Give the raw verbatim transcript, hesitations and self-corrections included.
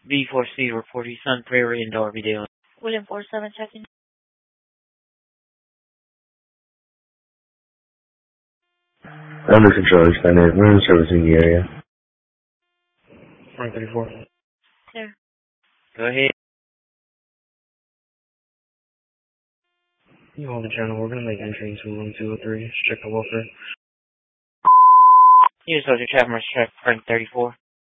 B four C reporting Sun Prairie and Darby Dale. William four seven checking. Under control, expanded room servicing the area. Frank thirty-four. There. Go ahead. You hold the channel. We're going to make entry into room two oh three. Check the welfare. You subject have my check, Frank thirty-four.